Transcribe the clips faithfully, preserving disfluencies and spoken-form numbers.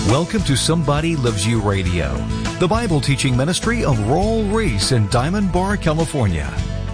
Welcome to Somebody Loves You Radio, the Bible teaching ministry of Raul Ries in Diamond Bar, California.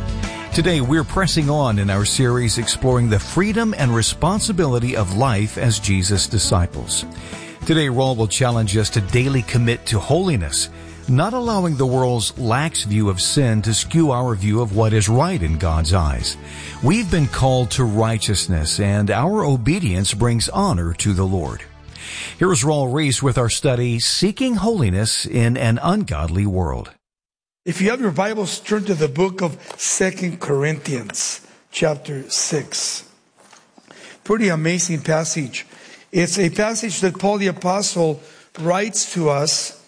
Today we're pressing on in our series exploring the freedom and responsibility of life as Jesus' disciples. Today Raul will challenge us to daily commit to holiness, not allowing the world's lax view of sin to skew our view of what is right in God's eyes. We've been called to righteousness, and our obedience brings honor to the Lord. Here is Raul Ries with our study, Seeking Holiness in an Ungodly World. If you have your Bibles, turn to the book of Second Corinthians, chapter six. Pretty amazing passage. It's a passage that Paul the Apostle writes to us,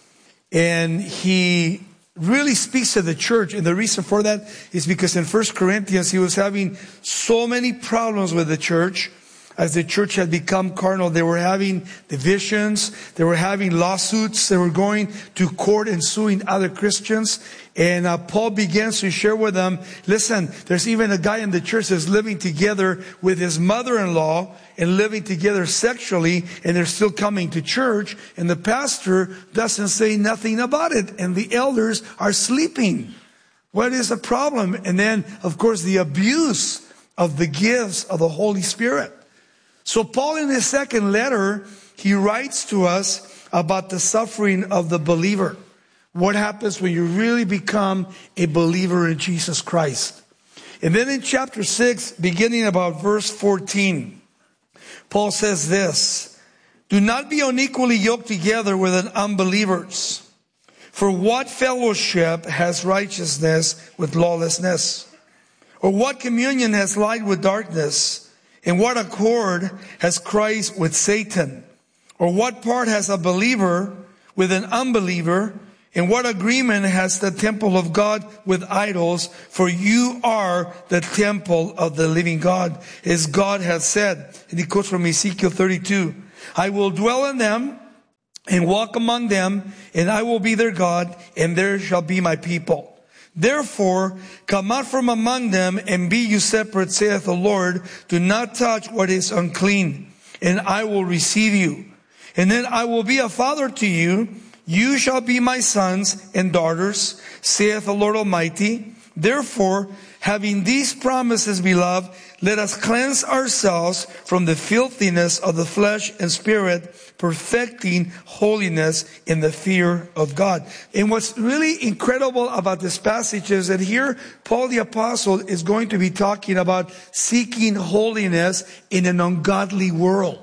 and he really speaks to the church. And the reason for that is because in First Corinthians, he was having so many problems with the church. As the church had become carnal, they were having divisions, they were having lawsuits, they were going to court and suing other Christians. And uh, Paul begins to share with them, listen, there's even a guy in the church that's living together with his mother-in-law and living together sexually, and they're still coming to church, and the pastor doesn't say nothing about it, and the elders are sleeping. What is the problem? And then, of course, the abuse of the gifts of the Holy Spirit. So Paul, in his second letter, he writes to us about the suffering of the believer. What happens when you really become a believer in Jesus Christ? And then in chapter six, beginning about verse fourteen, Paul says this, "Do not be unequally yoked together with an unbelievers. For what fellowship has righteousness with lawlessness? Or what communion has light with darkness? And what accord has Christ with Satan? Or what part has a believer with an unbeliever? And what agreement has the temple of God with idols? For you are the temple of the living God, as God has said." And he quotes from Ezekiel thirty-two. "I will dwell in them and walk among them, and I will be their God, and there shall be my people. Therefore, come out from among them and be you separate, saith the Lord. Do not touch what is unclean, and I will receive you. And then I will be a father to you. You shall be my sons and daughters, saith the Lord Almighty. Therefore, having these promises, beloved, let us cleanse ourselves from the filthiness of the flesh and spirit, perfecting holiness in the fear of God." And what's really incredible about this passage is that here Paul the Apostle is going to be talking about seeking holiness in an ungodly world.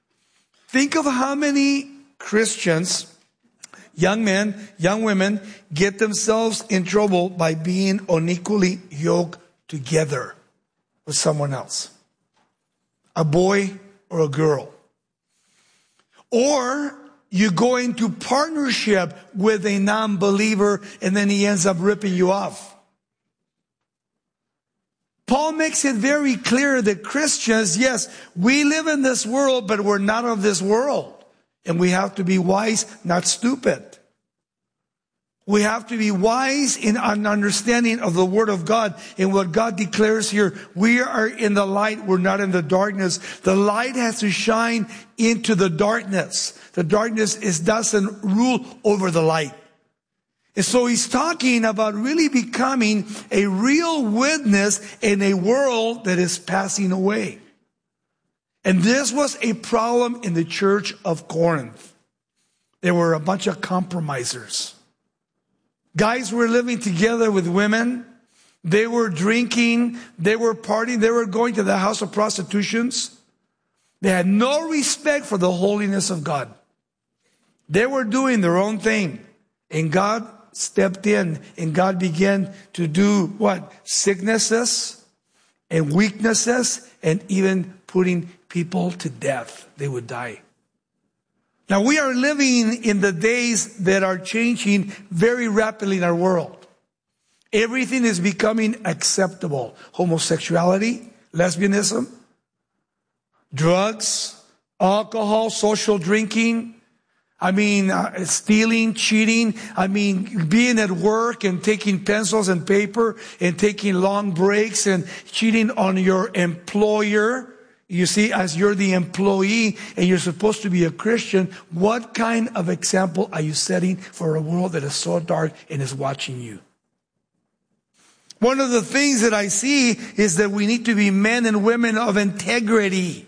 Think of how many Christians, young men, young women, get themselves in trouble by being unequally yoked together with someone else. A boy or a girl. Or you go into partnership with a non-believer and then he ends up ripping you off. Paul makes it very clear that Christians, yes, we live in this world, but we're not of this world. And we have to be wise, not stupid. We have to be wise in an understanding of the Word of God and what God declares here. We are in the light. We're not in the darkness. The light has to shine into the darkness. The darkness is, doesn't rule over the light. And so he's talking about really becoming a real witness in a world that is passing away. And this was a problem in the church of Corinth. There were a bunch of compromisers. Guys were living together with women. They were drinking. They were partying. They were going to the house of prostitutions. They had no respect for the holiness of God. They were doing their own thing. And God stepped in and God began to do what? Sicknesses and weaknesses and even putting people to death. They would die. Now, we are living in the days that are changing very rapidly in our world. Everything is becoming acceptable. Homosexuality, lesbianism, drugs, alcohol, social drinking. I mean, uh, stealing, cheating. I mean, being at work and taking pencils and paper and taking long breaks and cheating on your employer. You see, as you're the employee and you're supposed to be a Christian, what kind of example are you setting for a world that is so dark and is watching you? One of the things that I see is that we need to be men and women of integrity.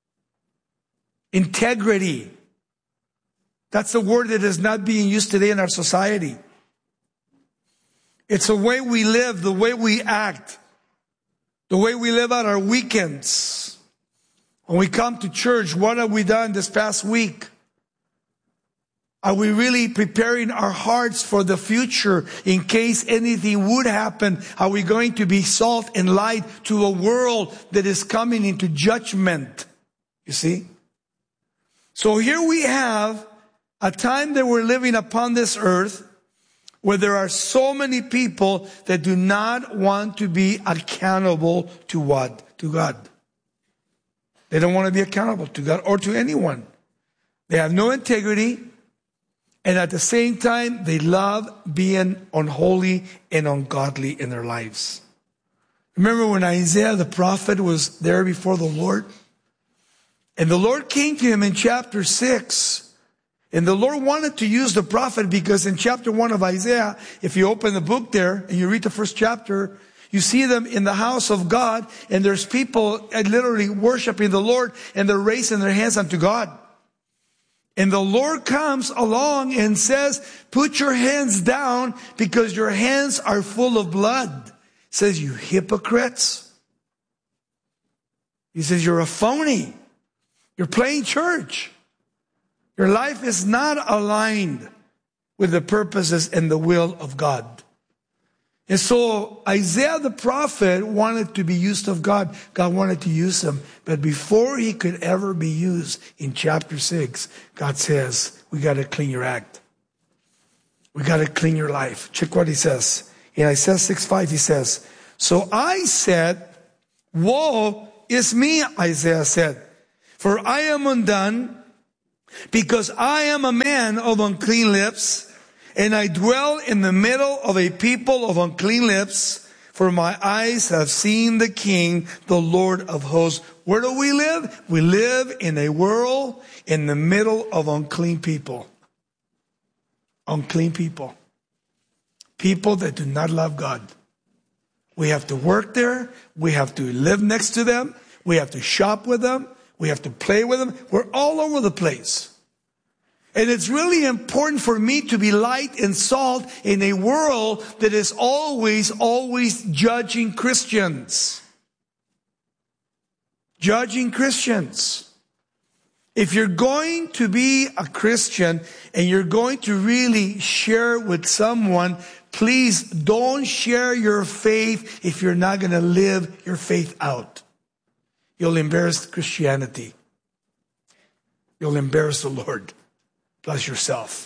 Integrity. That's the word that is not being used today in our society. It's the way we live, the way we act, the way we live out our weekends. When we come to church, what have we done this past week? Are we really preparing our hearts for the future in case anything would happen? Are we going to be salt and light to a world that is coming into judgment? You see? So here we have a time that we're living upon this earth where there are so many people that do not want to be accountable to what? To God. They don't want to be accountable to God or to anyone. They have no integrity. And at the same time, they love being unholy and ungodly in their lives. Remember when Isaiah the prophet was there before the Lord? And the Lord came to him in chapter six. And the Lord wanted to use the prophet because in chapter one of Isaiah, if you open the book there and you read the first chapter, you see them in the house of God, and there's people literally worshiping the Lord, and they're raising their hands unto God. And the Lord comes along and says, put your hands down because your hands are full of blood. He says, you hypocrites. He says, you're a phony. You're playing church. Your life is not aligned with the purposes and the will of God. And so Isaiah the prophet wanted to be used of God. God wanted to use him. But before he could ever be used, in chapter six, God says, we got to clean your act. We got to clean your life. Check what he says. In Isaiah six five, he says, so I said, woe is me, Isaiah said, for I am undone, because I am a man of unclean lips, and I dwell in the middle of a people of unclean lips, for my eyes have seen the King, the Lord of hosts. Where do we live? We live in a world in the middle of unclean people. Unclean people. People that do not love God. We have to work there. We have to live next to them. We have to shop with them. We have to play with them. We're all over the place. And it's really important for me to be light and salt in a world that is always, always judging Christians. Judging Christians. If you're going to be a Christian and you're going to really share with someone, please don't share your faith if you're not going to live your faith out. You'll embarrass Christianity. You'll embarrass the Lord. Plus yourself.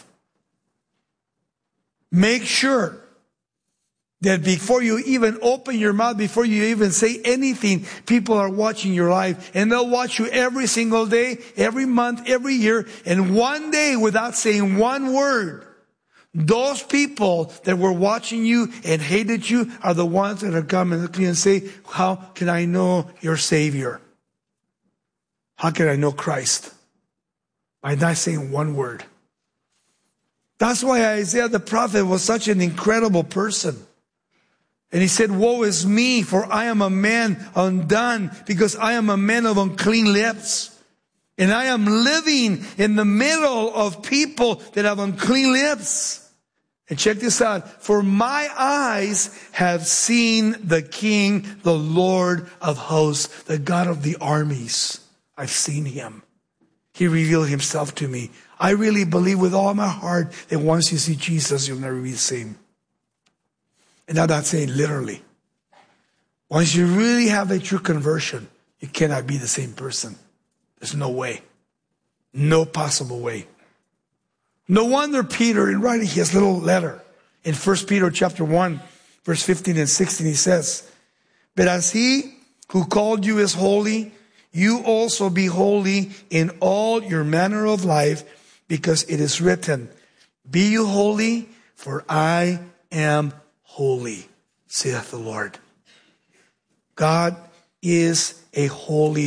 Make sure that before you even open your mouth, before you even say anything, people are watching your life. And they'll watch you every single day, every month, every year. And one day, without saying one word, those people that were watching you and hated you are the ones that are coming and say, how can I know your Savior? How can I know Christ? By not saying one word. That's why Isaiah the prophet was such an incredible person. And he said, woe is me, for I am a man undone, because I am a man of unclean lips. And I am living in the middle of people that have unclean lips. And check this out. For my eyes have seen the King, the Lord of hosts, the God of the armies. I've seen him. He revealed himself to me. I really believe with all my heart that once you see Jesus, you'll never be the same. And I'm not saying literally. Once you really have a true conversion, you cannot be the same person. There's no way. No possible way. No wonder Peter, in writing his little letter in First Peter chapter one, verse fifteen and sixteen, he says, but as he who called you is holy, you also be holy in all your manner of life, because it is written, be you holy, for I am holy, saith the Lord. God is a holy,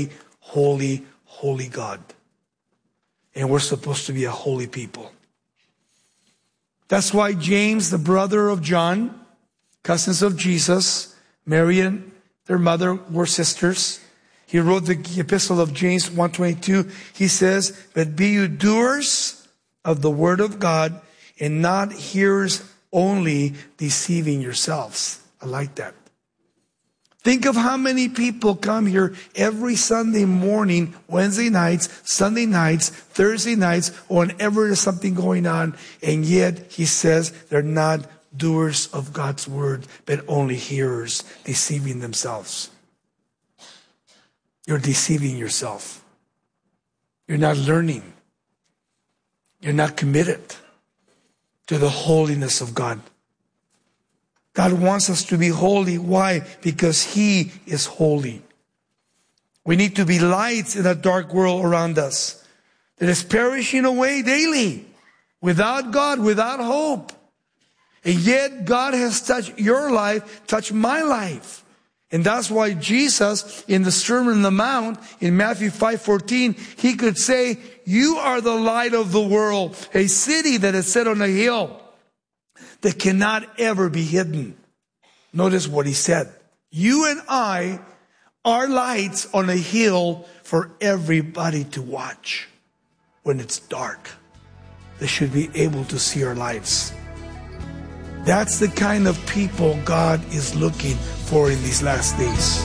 holy, holy God. And we're supposed to be a holy people. That's why James, the brother of John, cousins of Jesus, Mary and their mother were sisters. He wrote the epistle of James one twenty-two. He says, but be you doers of the word of God and not hearers only, deceiving yourselves. I like that. Think of how many people come here every Sunday morning, Wednesday nights, Sunday nights, Thursday nights, or whenever there's something going on, and yet he says they're not doers of God's word, but only hearers, deceiving themselves. You're deceiving yourself. You're not learning. You're not committed to the holiness of God. God wants us to be holy. Why? Because He is holy. We need to be lights in a dark world around us that is perishing away daily, without God, without hope. And yet God has touched your life, touched my life. And that's why Jesus, in the Sermon on the Mount, in Matthew five fourteen, He could say, you are the light of the world, a city that is set on a hill that cannot ever be hidden. Notice what He said. You and I are lights on a hill for everybody to watch. When it's dark, they should be able to see our lives. That's the kind of people God is looking for in these last days.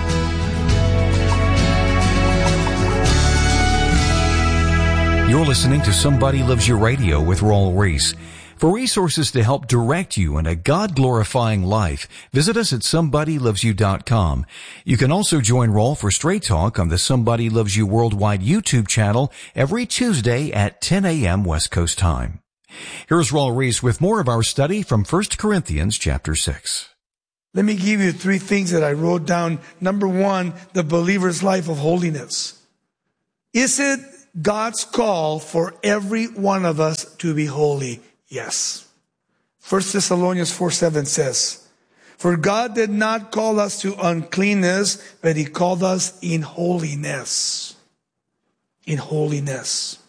You're listening to Somebody Loves You Radio with Raul Ries. For resources to help direct you in a God-glorifying life, visit us at somebody loves you dot com. You can also join Raul for Straight Talk on the Somebody Loves You Worldwide YouTube channel every Tuesday at ten a.m. West Coast time. Here's Raul Ries with more of our study from First Corinthians chapter six. Let me give you three things that I wrote down. Number one, the believer's life of holiness. Is it God's call for every one of us to be holy? Yes. First Thessalonians four seven says, for God did not call us to uncleanness, but He called us in holiness. In holiness.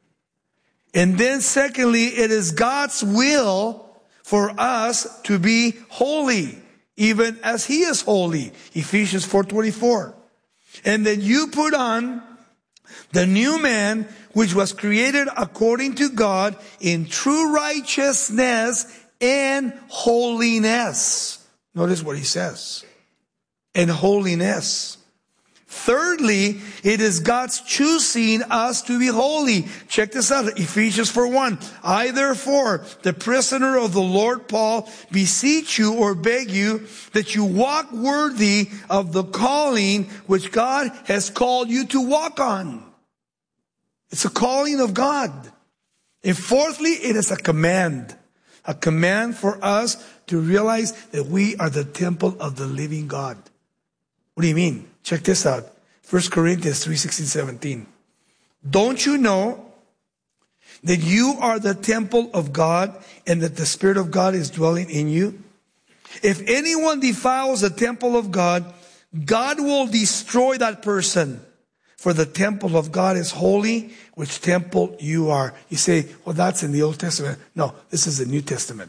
And then secondly, it is God's will for us to be holy, even as He is holy. Ephesians four twenty-four. And then you put on the new man, which was created according to God in true righteousness and holiness. Notice what He says. And holiness. Thirdly, it is God's choosing us to be holy. Check this out. Ephesians four one. I therefore, the prisoner of the Lord Paul, beseech you or beg you that you walk worthy of the calling which God has called you to walk on. It's a calling of God. And fourthly, it is a command. A command for us to realize that we are the temple of the living God. What do you mean? Check this out. First Corinthians three sixteen seventeen. Don't you know that you are the temple of God and that the Spirit of God is dwelling in you? If anyone defiles the temple of God, God will destroy that person. For the temple of God is holy, which temple you are. You say, well, that's in the Old Testament. No, this is the New Testament.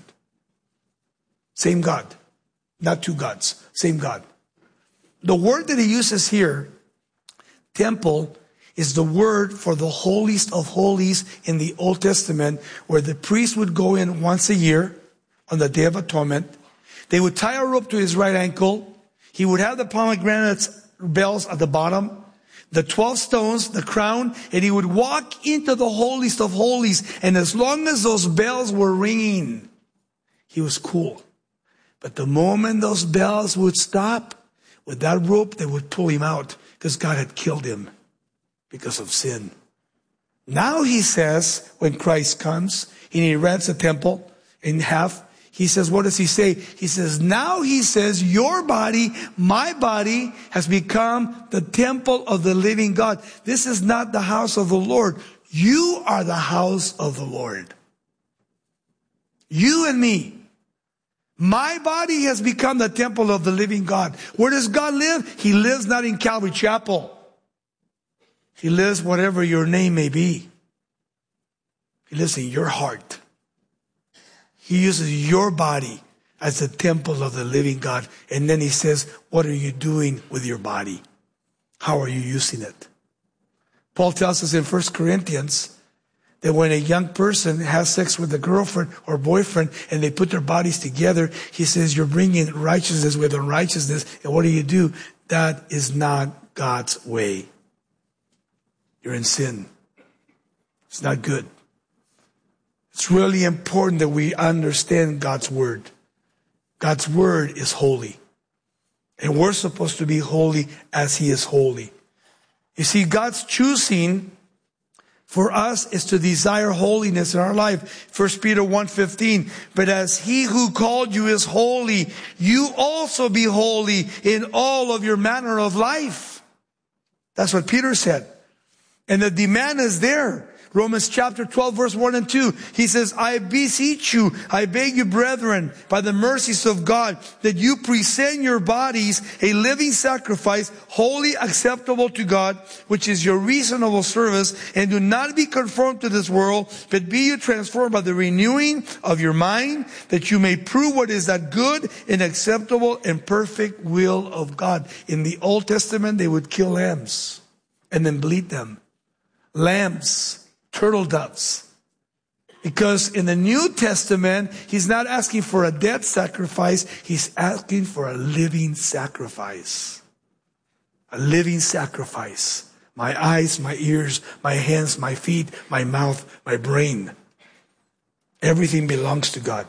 Same God. Not two gods. Same God. The word that He uses here, temple, is the word for the holiest of holies in the Old Testament, where the priest would go in once a year on the Day of Atonement. They would tie a rope to his right ankle. He would have the pomegranate bells at the bottom, the twelve stones, the crown, and he would walk into the holiest of holies. And as long as those bells were ringing, he was cool. But the moment those bells would stop, with that rope, they would pull him out because God had killed him because of sin. Now He says, when Christ comes and He rents the temple in half, He says, what does He say? He says, now He says, your body, my body, has become the temple of the living God. This is not the house of the Lord. You are the house of the Lord. You and me. My body has become the temple of the living God. Where does God live? He lives not in Calvary Chapel. He lives whatever your name may be. He lives in your heart. He uses your body as the temple of the living God. And then he says, what are you doing with your body? How are you using it? Paul tells us in First Corinthians that when a young person has sex with a girlfriend or boyfriend and they put their bodies together, he says, you're bringing righteousness with unrighteousness. And what do you do? That is not God's way. You're in sin. It's not good. It's really important that we understand God's word. God's word is holy. And we're supposed to be holy as he is holy. You see, God's choosing for us is to desire holiness in our life. First Peter one fifteen, but as he who called you is holy, you also be holy in all of your manner of life. That's what Peter said. And the demand is there. Romans chapter twelve, verse one and two. He says, I beseech you, I beg you, brethren, by the mercies of God, that you present your bodies a living sacrifice, wholly acceptable to God, which is your reasonable service, and do not be conformed to this world, but be you transformed by the renewing of your mind, that you may prove what is that good and acceptable and perfect will of God. In the Old Testament, they would kill lambs and then bleed them. Lambs. Turtle doves. Because in the New Testament, he's not asking for a dead sacrifice. He's asking for a living sacrifice. A living sacrifice. My eyes, my ears, my hands, my feet, my mouth, my brain. Everything belongs to God.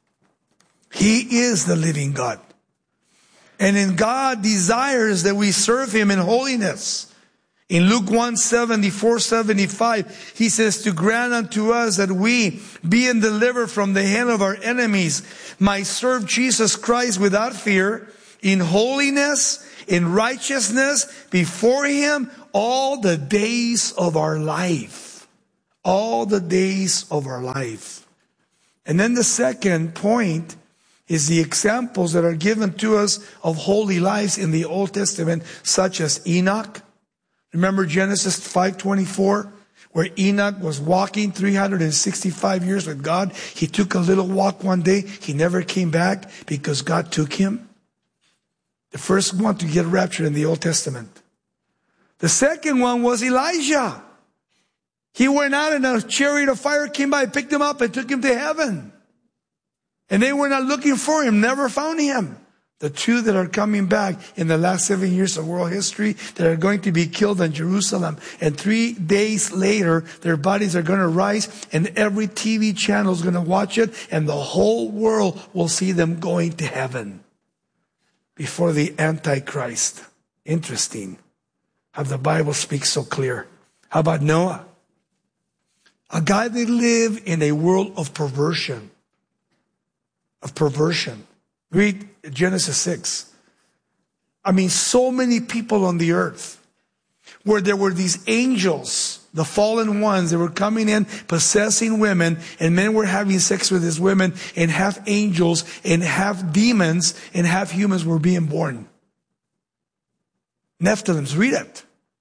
He is the living God. And in God desires that we serve him in holiness. In Luke one seventy-four, seventy-five, he says, to grant unto us that we, being delivered from the hand of our enemies, might serve Jesus Christ without fear, in holiness, in righteousness, before him all the days of our life. All the days of our life. And then the second point is the examples that are given to us of holy lives in the Old Testament, such as Enoch. Remember Genesis five twenty-four, where Enoch was walking three hundred sixty-five years with God. He took a little walk one day. He never came back because God took him. The first one to get raptured in the Old Testament. The second one was Elijah. He went out and a chariot of fire came by, picked him up and took him to heaven. And they were not looking for him, never found him. The two that are coming back in the last seven years of world history that are going to be killed in Jerusalem. And three days later, their bodies are going to rise and every T V channel is going to watch it. And the whole world will see them going to heaven before the Antichrist. Interesting how the Bible speaks so clear. How about Noah? A guy that lived in a world of perversion. Of perversion. Read Genesis six. I mean, so many people on the earth where there were these angels, the fallen ones, that were coming in, possessing women, and men were having sex with these women, and half angels and half demons and half humans were being born. Nephilims, read it.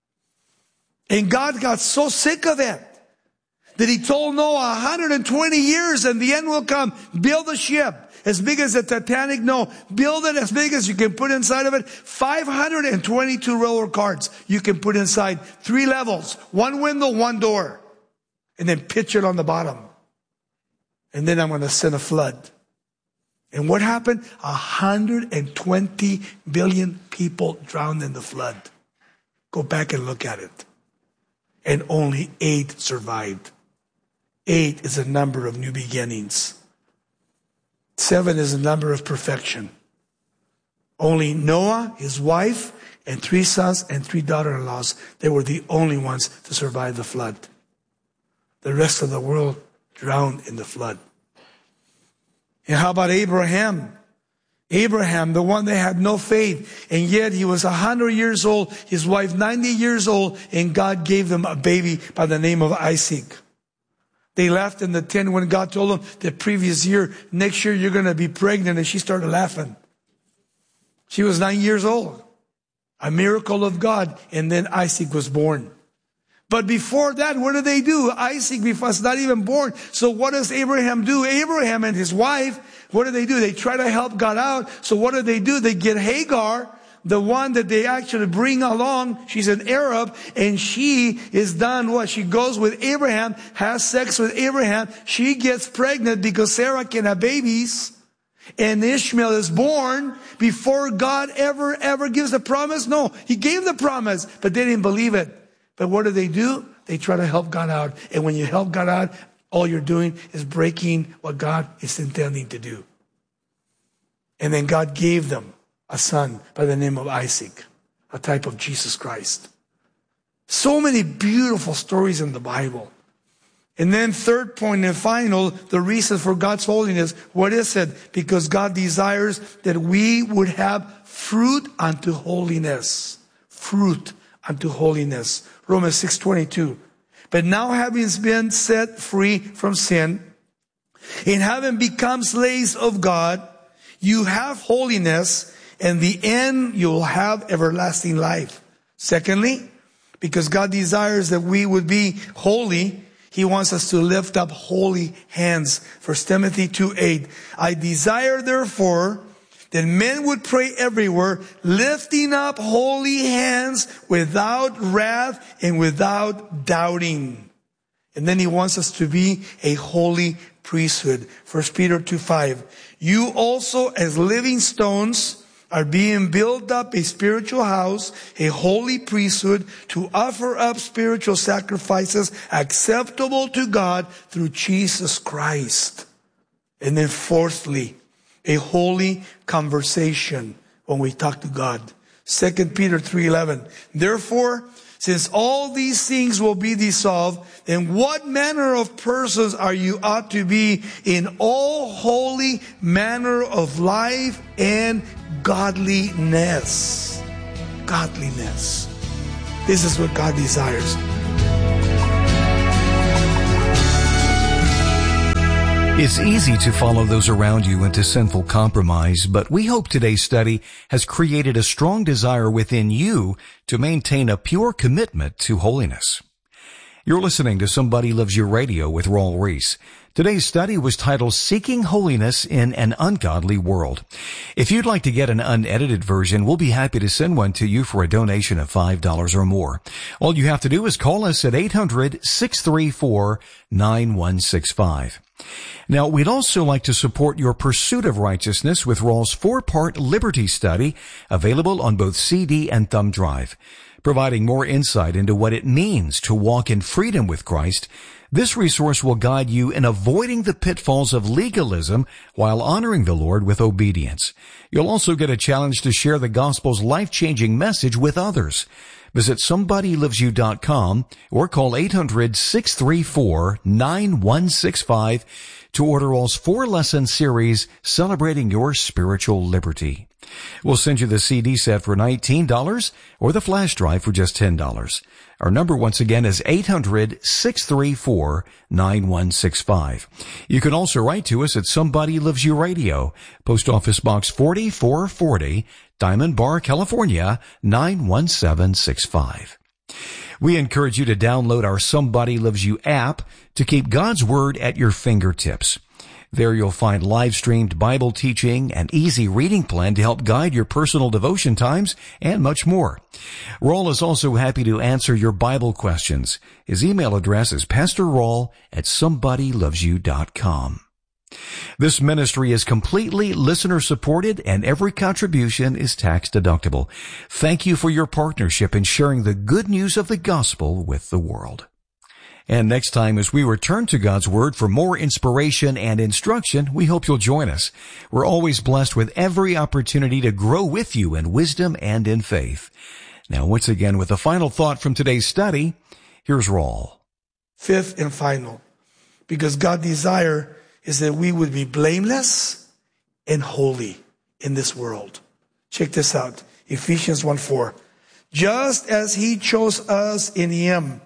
And God got so sick of it that he told Noah, one hundred twenty years and the end will come. Build a ship. As big as the Titanic, no. Build it as big as you can put inside of it. five hundred twenty-two railroad cars you can put inside. Three levels. One window, one door. And then pitch it on the bottom. And then I'm going to send a flood. And what happened? one hundred twenty billion people drowned in the flood. Go back and look at it. And only eight survived. Eight is a number of new beginnings. Seven is a number of perfection. Only Noah, his wife, and three sons and three daughter-in-laws, they were the only ones to survive the flood. The rest of the world drowned in the flood. And how about Abraham? Abraham, the one that had no faith, and yet he was one hundred years old, his wife ninety years old, and God gave them a baby by the name of Isaac. They laughed in the tent when God told them the previous year, next year you're going to be pregnant, and she started laughing. She was nine years old. A miracle of God, and then Isaac was born. But before that, what did they do? Isaac was not even born. So what does Abraham do? Abraham and his wife, what do they do? They try to help God out. So what do they do? They get Hagar, the one that they actually bring along. She's an Arab, and she is done what? She goes with Abraham, has sex with Abraham. She gets pregnant because Sarah can have babies. And Ishmael is born before God ever, ever gives the promise. No, he gave the promise, but they didn't believe it. But what do they do? They try to help God out. And when you help God out, all you're doing is breaking what God is intending to do. And then God gave them a son by the name of Isaac, a type of Jesus Christ. So many beautiful stories in the Bible. And then third point and final, the reason for God's holiness. What is it? Because God desires that we would have fruit unto holiness. Fruit unto holiness. Romans six twenty-two. But now having been set free from sin, and having become slaves of God, you have holiness, and the end you will have everlasting life. Secondly, because God desires that we would be holy, He wants us to lift up holy hands. First Timothy two eight. I desire therefore that men would pray everywhere, lifting up holy hands without wrath and without doubting. And then He wants us to be a holy priesthood. First Peter two five. You also as living stones are being built up a spiritual house, a holy priesthood, to offer up spiritual sacrifices acceptable to God through Jesus Christ. And then fourthly, a holy conversation when we talk to God. Second Peter three eleven. Therefore, since all these things will be dissolved, then what manner of persons are you ought to be in all holy manner of life and godliness? Godliness. This is what God desires. It's easy to follow those around you into sinful compromise, but we hope today's study has created a strong desire within you to maintain a pure commitment to holiness. You're listening to Somebody Loves You Radio with Raul Ries. Today's study was titled Seeking Holiness in an Ungodly World. If you'd like to get an unedited version, we'll be happy to send one to you for a donation of five dollars or more. All you have to do is call us at eight hundred, six three four, nine one six five. Now, we'd also like to support your pursuit of righteousness with Raul's four-part Liberty Study, available on both C D and thumb drive. Providing more insight into what it means to walk in freedom with Christ, this resource will guide you in avoiding the pitfalls of legalism while honoring the Lord with obedience. You'll also get a challenge to share the gospel's life-changing message with others. Visit somebody loves you dot com or call eight hundred, six three four, nine one six five to order Raul's four-lesson series celebrating your spiritual liberty. We'll send you the C D set for nineteen dollars or the flash drive for just ten dollars. Our number once again is eight hundred, six three four, nine one six five. You can also write to us at Somebody Loves You Radio, Post Office Box forty-four forty, Diamond Bar, California, nine one seven six five. We encourage you to download our Somebody Loves You app to keep God's Word at your fingertips. There you'll find live-streamed Bible teaching, an easy reading plan to help guide your personal devotion times, and much more. Raul is also happy to answer your Bible questions. His email address is pastor raul at somebody loves you dot com. This ministry is completely listener-supported, and every contribution is tax-deductible. Thank you for your partnership in sharing the good news of the gospel with the world. And next time, as we return to God's Word for more inspiration and instruction, we hope you'll join us. We're always blessed with every opportunity to grow with you in wisdom and in faith. Now, once again, with the final thought from today's study, here's Raul. Fifth and final, because God's desire is that we would be blameless and holy in this world. Check this out. Ephesians one four. Just as He chose us in Him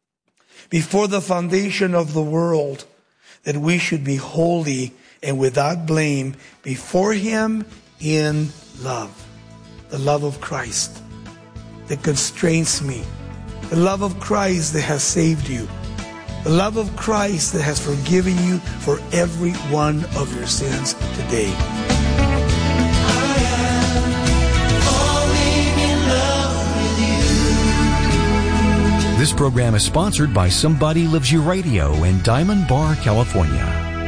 before the foundation of the world, that we should be holy and without blame before Him in love. The love of Christ that constrains me The love of Christ that has saved you. The love of Christ that has forgiven you for every one of your sins today. This program is sponsored by Somebody Loves You Radio in Diamond Bar, California.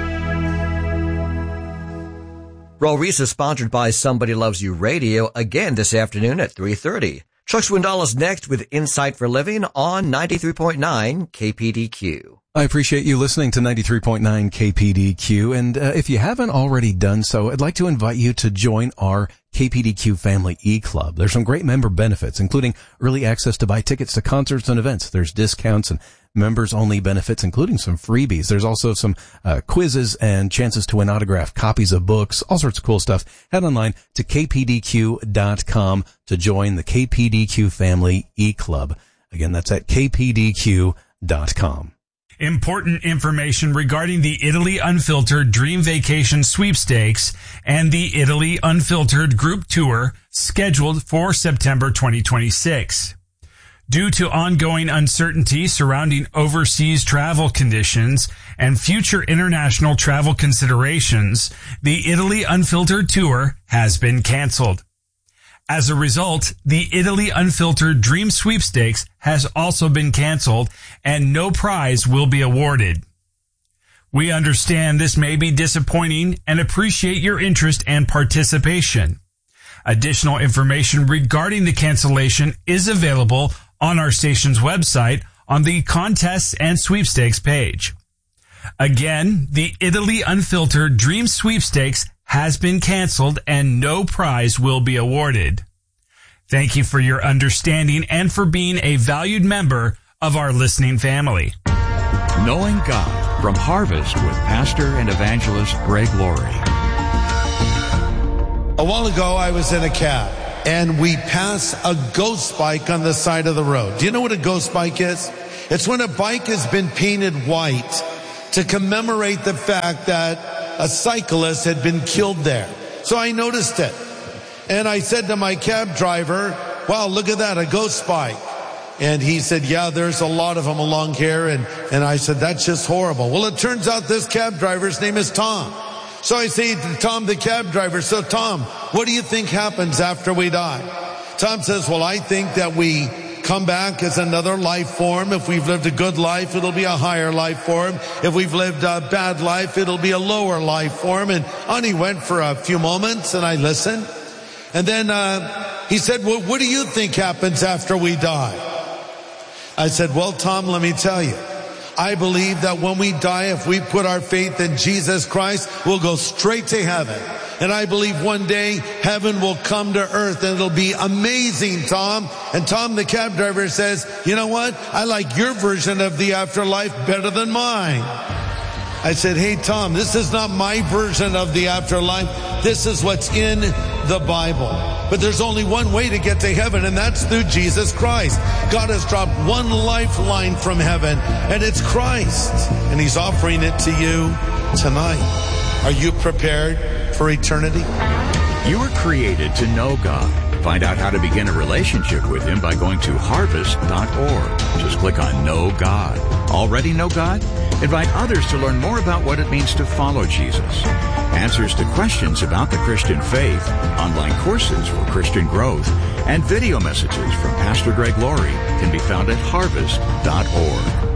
Raul Reese is sponsored by Somebody Loves You Radio again this afternoon at three thirty. Chuck Swindoll is next with Insight for Living on ninety-three point nine K P D Q. I appreciate you listening to ninety-three point nine K P D Q, and uh, if you haven't already done so, I'd like to invite you to join our K P D Q Family E-Club. There's some great member benefits, including early access to buy tickets to concerts and events. There's discounts and members-only benefits, including some freebies. There's also some uh, quizzes and chances to win autographed copies of books, all sorts of cool stuff. Head online to K P D Q dot com to join the K P D Q Family E-Club. Again, that's at K P D Q dot com. Important information regarding the Italy Unfiltered Dream Vacation Sweepstakes and the Italy Unfiltered Group Tour scheduled for September twenty twenty-six. Due to ongoing uncertainty surrounding overseas travel conditions and future international travel considerations, the Italy Unfiltered Tour has been canceled. As a result, the Italy Unfiltered Dream Sweepstakes has also been canceled and no prize will be awarded. We understand this may be disappointing and appreciate your interest and participation. Additional information regarding the cancellation is available on our station's website on the Contests and Sweepstakes page. Again, the Italy Unfiltered Dream Sweepstakes has been canceled and no prize will be awarded. Thank you for your understanding and for being a valued member of our listening family. Knowing God from Harvest with Pastor and Evangelist Greg Laurie. A while ago, I was in a cab and we passed a ghost bike on the side of the road. Do you know what a ghost bike is? It's when a bike has been painted white to commemorate the fact that a cyclist had been killed there. So I noticed it. And I said to my cab driver, wow, look at that, a ghost bike. And he said, yeah, there's a lot of them along here. And, and I said, that's just horrible. Well, it turns out this cab driver's name is Tom. So I say to Tom, the cab driver, so Tom, what do you think happens after we die? Tom says, well, I think that we come back as another life form. If we've lived a good life, it'll be a higher life form. If we've lived a bad life, it'll be a lower life form. And on he went for a few moments, and I listened. And then uh, he said, well, what do you think happens after we die? I said, well, Tom, let me tell you. I believe that when we die, if we put our faith in Jesus Christ, we'll go straight to heaven. And I believe one day heaven will come to earth and it'll be amazing, Tom. And Tom, the cab driver, says, you know what? I like your version of the afterlife better than mine. I said, hey, Tom, this is not my version of the afterlife. This is what's in the Bible. But there's only one way to get to heaven, and that's through Jesus Christ. God has dropped one lifeline from heaven, and it's Christ. And he's offering it to you tonight. Are you prepared for eternity? You were created to know God. Find out how to begin a relationship with Him by going to harvest dot org. Just click on Know God. Already know God? Invite others to learn more about what it means to follow Jesus. Answers to questions about the Christian faith, online courses for Christian growth, and video messages from Pastor Greg Laurie can be found at harvest dot org.